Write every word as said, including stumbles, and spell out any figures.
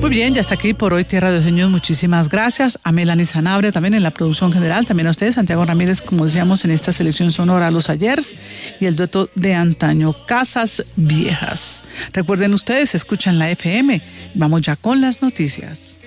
Muy bien, ya está aquí por hoy Tierra de Sueños. Muchísimas gracias a Melanie Sanabria también en la producción general, también a ustedes, Santiago Ramírez, como decíamos, en esta selección sonora Los Ayers y el dueto de antaño Casas Viejas. Recuerden ustedes, escuchan la F M. Vamos ya con las noticias.